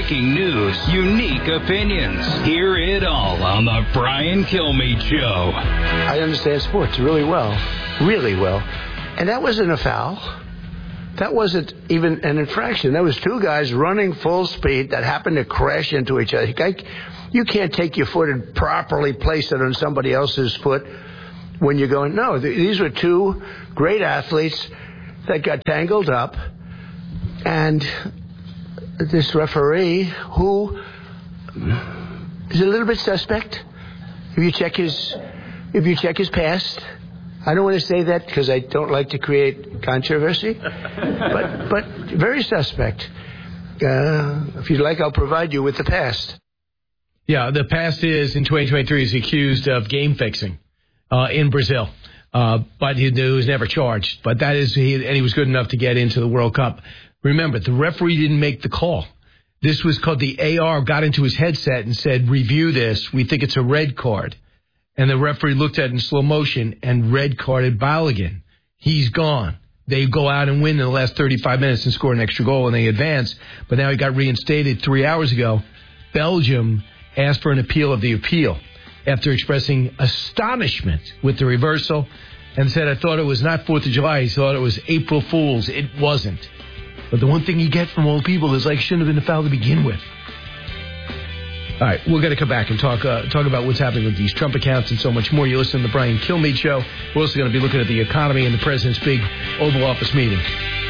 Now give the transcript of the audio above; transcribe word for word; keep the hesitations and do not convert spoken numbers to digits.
breaking news, unique opinions. Hear it all on the Brian Kilmeade Show. I understand sports really well, really well. And that wasn't a foul. That wasn't even an infraction. That was two guys running full speed that happened to crash into each other. You can't take your foot and properly place it on somebody else's foot when you're going, no, these were two great athletes that got tangled up. And this referee, who is a little bit suspect, if you check his, if you check his past, I don't want to say that because I don't like to create controversy, but but very suspect. Uh, if you'd like, I'll provide you with the past. Yeah, the past is in twenty twenty-three he's accused of game fixing uh, in Brazil, uh, but he, he was never charged. But that is, he, and he was good enough to get into the World Cup. Remember, the referee didn't make the call. This was called the A R got into his headset and said, "Review this. We think it's a red card." And the referee looked at it in slow motion and red carded Balogun. He's gone. They go out and win in the last thirty-five minutes and score an extra goal and they advance. But now he got reinstated three hours ago. Belgium asked for an appeal of the appeal after expressing astonishment with the reversal and said, I thought it was not fourth of July. He thought it was April Fool's. It wasn't. But the one thing you get from old people is like, shouldn't have been a foul to begin with. All right, we're going to come back and talk uh, talk about what's happening with these Trump accounts and so much more. You listen to the Brian Kilmeade Show. We're also going to be looking at the economy and the president's big Oval Office meeting.